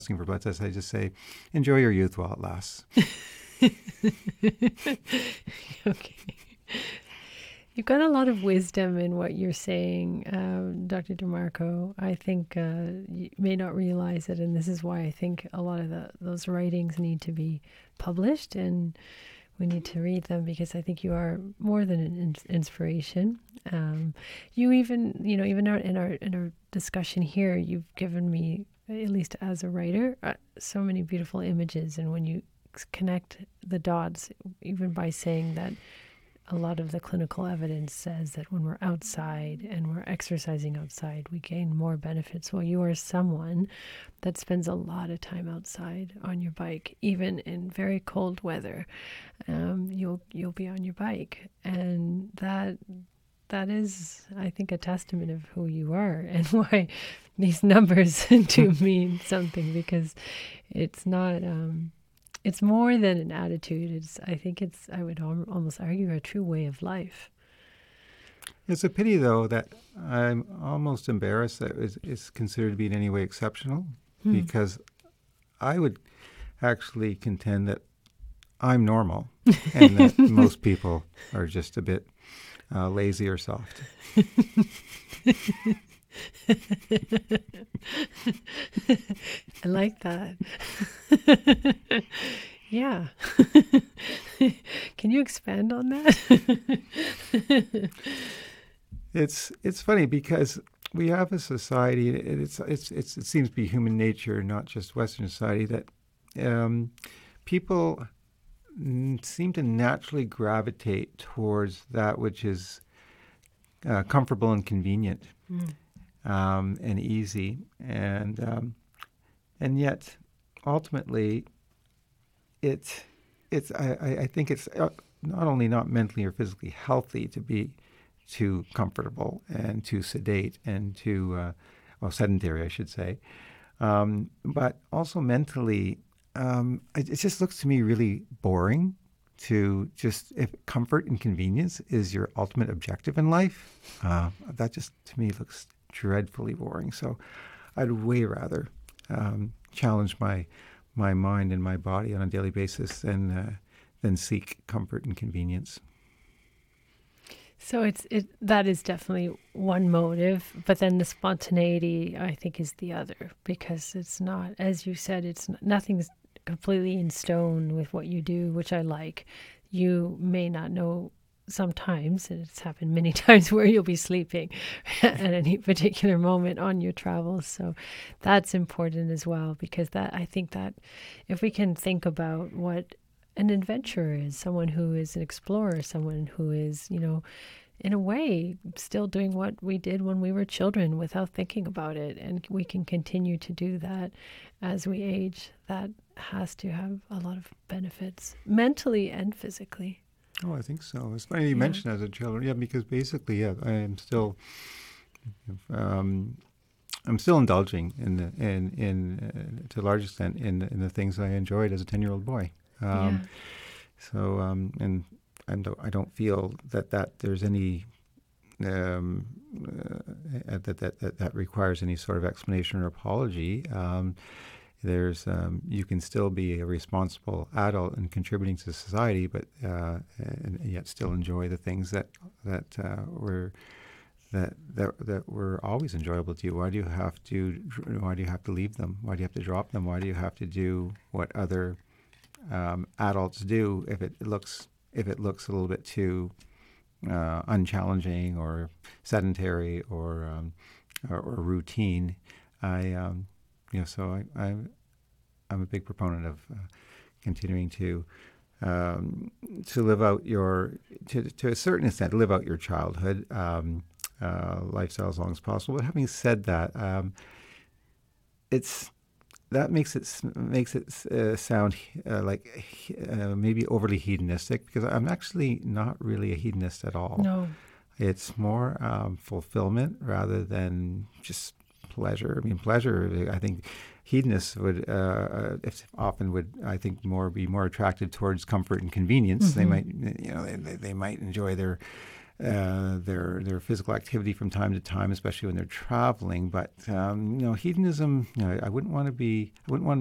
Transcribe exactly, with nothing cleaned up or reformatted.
for blood tests, I just say, enjoy your youth while it lasts. Okay. You've got a lot of wisdom in what you're saying, um, Doctor DeMarco. I think uh, you may not realize it, and this is why I think a lot of the, those writings need to be published, and we need to read them, because I think you are more than an in- inspiration. Um, you even, you know, even in our in our discussion here, you've given me, at least as a writer, uh, so many beautiful images, and when you connect the dots, even by saying that a lot of the clinical evidence says that when we're outside and we're exercising outside, we gain more benefits. Well, you are someone that spends a lot of time outside on your bike, even in very cold weather. Um, you'll you'll be on your bike, and that that is, I think, a testament of who you are and why these numbers do mean something, because it's not. Um, It's more than an attitude. It's, I think it's, I would al- almost argue, a true way of life. It's a pity, though, that I'm almost embarrassed that it's, it's considered to be in any way exceptional, Hmm. because I would actually contend that I'm normal and that most people are just a bit uh, lazy or soft. I like that. Yeah. Can you expand on that? It's it's funny because we have a society, and it's, it's it's it seems to be human nature, not just Western society, that um, people n- seem to naturally gravitate towards that which is uh, comfortable and convenient, Mm. um, and easy, and um, and yet ultimately it it's I, I I think it's uh, not only not mentally or physically healthy to be too comfortable and too sedate and too uh, well sedentary, I should say, um, but also mentally, um, it, it just looks to me really boring to just, if comfort and convenience is your ultimate objective in life, uh, that just to me looks dreadfully boring. So I'd way rather um, challenge my my mind and my body on a daily basis than uh, than seek comfort and convenience. So it's it that is definitely one motive, but then the spontaneity, I think, is the other, because it's not, as you said, it's n- nothing's completely in stone with what you do, which I like. You may not know sometimes, and it's happened many times, where you'll be sleeping at any particular moment on your travels. So that's important as well, because that, I think that if we can think about what an adventurer is, someone who is an explorer, someone who is, you know, in a way, still doing what we did when we were children without thinking about it. And we can continue to do that as we age. That has to have a lot of benefits, mentally and physically. Oh, I think so. It's funny you Yeah. mentioned as a child, yeah, because basically, yeah, I am still, um, I'm still indulging in the, in in uh, to a large extent in the, in the things I enjoyed as a ten year old boy. Yeah. Um, so um, and I don't I don't feel that that there's any um, uh, that, that that that requires any sort of explanation or apology. Um, there's um, you can still be a responsible adult and contributing to society, but uh, and yet still enjoy the things that that uh, were that, that that were always enjoyable to you. Why do you have to why do you have to leave them? Why do you have to drop them? Why do you have to do what other um, adults do if it looks if it looks a little bit too uh, unchallenging or sedentary or um, or, or routine? I um, you know so I, I I'm a big proponent of uh, continuing to um, to live out your to to a certain extent live out your childhood um, uh, lifestyle as long as possible. But having said that, um, it's that makes it makes it uh, sound uh, like uh, maybe overly hedonistic, because I'm actually not really a hedonist at all. No. It's more um, fulfillment rather than just pleasure. I mean, pleasure. I think hedonists would uh, if often would I think more be more attracted towards comfort and convenience. They Mm-hmm. might you know they, they might enjoy their uh, their their physical activity from time to time, especially when they're traveling. But um, you know, hedonism. You know, I wouldn't want to be. I wouldn't want